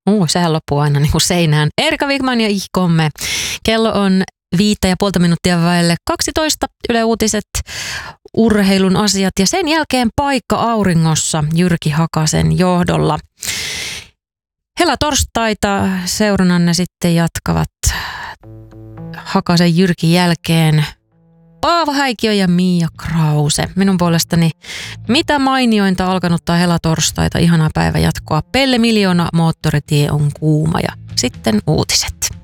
Sehän loppuu aina niin kuin seinään. Erika Wigman ja Ihkomme. Kello on 5,5 minuuttia vaille 12. Yle Uutiset, urheilun asiat ja sen jälkeen paikka auringossa Jyrki Hakasen johdolla. Helatorstaita seurannanne sitten jatkavat Hakasen Jyrkin jälkeen Paavo Häikiö ja Mia Krause. Minun puolestani mitä mainiointa alkanuttaa helatorstaita, ihanaa päivänjatkoa. Pelle Miljoona, moottoritie on kuuma ja sitten uutiset.